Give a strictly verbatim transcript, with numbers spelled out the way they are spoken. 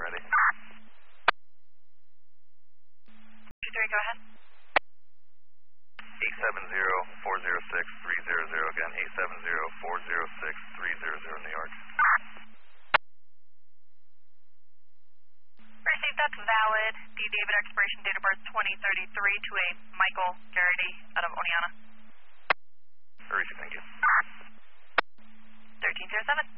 ready. two three, go ahead. eight seven zero, four zero six, three zero zero, again, eight seven zero, four zero six, three zero zero, New York. Received, that's valid. The David expiration date of birth twenty thirty-three to a Michael Garrity out of Oneonta. Received, thank you. thirteen zero seven.